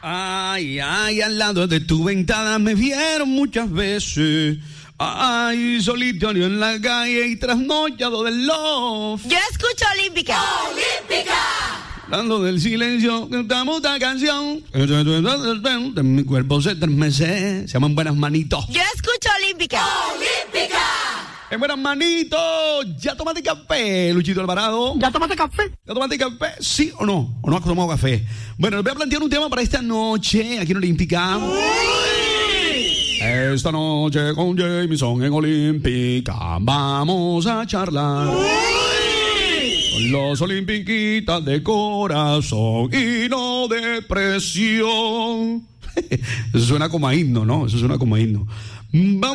Ay, ay, al lado de tu ventana me vieron muchas veces. Ay, solitario en la calle y trasnochado del love. Yo escucho Olímpica. ¡Olímpica! Hablando del silencio, cantamos esta canción. De mi cuerpo se estremece. Se llaman Buenas Manitos. Yo escucho Olímpica. ¡Olímpica! En Buenas Manitos, ¿ya tomaste café, Luchito Alvarado? ¿Ya tomaste café? ¿Ya tomaste café? ¿Sí o no? ¿O no has tomado café? Bueno, les voy a plantear un tema para esta noche aquí en Olímpica. Esta noche con Jameson en Olímpica vamos a charlar con los olimpiquitas de corazón y no de presión. Eso suena como a himno, ¿no? Eso suena como a himno. Vamos.